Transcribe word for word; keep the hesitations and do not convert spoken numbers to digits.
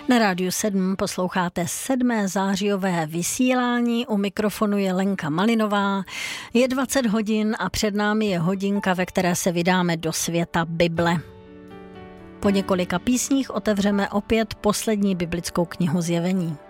Na Rádiu sedm posloucháte sedmé zářijové vysílání, u mikrofonu je Lenka Malinová. Je dvacet hodin a před námi je hodinka, ve které se vydáme do světa Bible. Po několika písních otevřeme opět poslední biblickou knihu Zjevení.